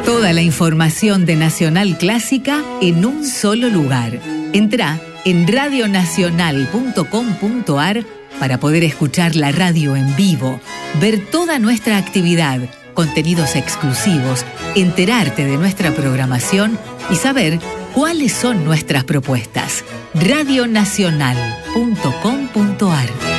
Toda la información de Nacional Clásica en un solo lugar. Entrá en radionacional.com.ar para poder escuchar la radio en vivo, ver toda nuestra actividad, contenidos exclusivos, enterarte de nuestra programación y saber cuáles son nuestras propuestas. radionacional.com.ar